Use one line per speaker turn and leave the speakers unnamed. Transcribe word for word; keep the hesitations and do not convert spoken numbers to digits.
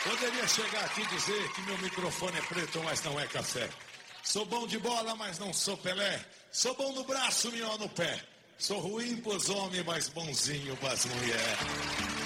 Poderia chegar aqui e dizer que meu microfone é preto, mas não é café. Sou bom de bola, mas não sou Pelé. Sou bom no braço, melhor no pé. Sou ruim pros homens, mas bonzinho pras mulheres.